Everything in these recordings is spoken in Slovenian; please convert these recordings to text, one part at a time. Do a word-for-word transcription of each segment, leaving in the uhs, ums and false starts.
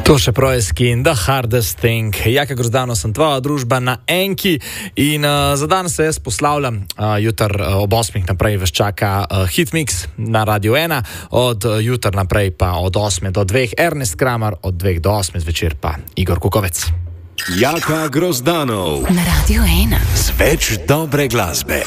To še projski in The Hardest Thing. Jaka Grozdano sem tvoja družba na Enki in uh, za danes se jaz poslavljam. Uh, jutr uh, ob osmih naprej vas čaka uh, Hitmix na Radio ena, od uh, jutr naprej pa od osme do dveh Ernest Kramar, od dveh do osme zvečer pa Igor Kukovec. Jaka Grozdanov na Radio ena. Z več dobre glasbe.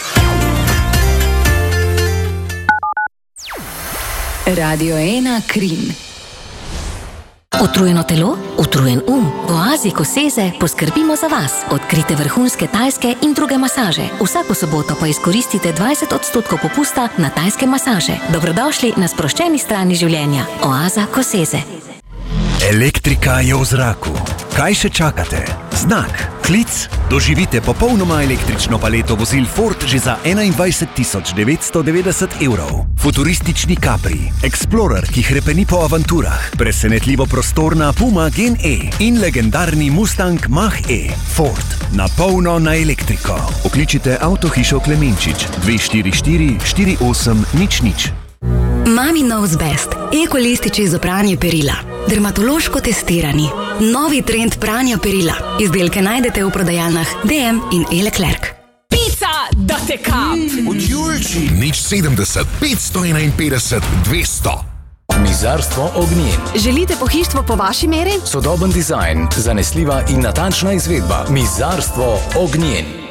Radio ena Krim. Utrujeno telo, utrujen um. V oazi Koseze poskrbimo za vas. Odkrite vrhunske tajske in druge masaže. Vsako soboto pa izkoristite dvajset odstotkov popusta na tajske masaže. Dobrodošli na sproščeni strani življenja. Oaza Koseze. Elektrika je v zraku. Kaj še čakate? Znak, klic, doživite popolnoma električno paleto vozil Ford že za enaindvajset tisoč devetsto devetdeset evrov. Futuristični Capri, Explorer, ki hrepeni po avanturah, presenetljivo prostorna Puma Gen E in legendarni Mustang Mach-E. Ford, na polno na elektriko. Pokličite Avtohišo Klemenčič dve štiri štiri štiri osem nič nič. Mami Knows Best. Ekolističi za pranje perila. Dermatološko testirani. Novi trend pranja perila. Izdelke najdete v prodajalnah D M in E. Leclerc. Pica, da te kap! Od Julči. Nič sedemdeset, petsto enainpetdeset, dvesto. Mizarstvo Ognjen. Želite pohištvo po vaši meri? Sodoben dizajn, zanesljiva in natančna izvedba. Mizarstvo Ognjen.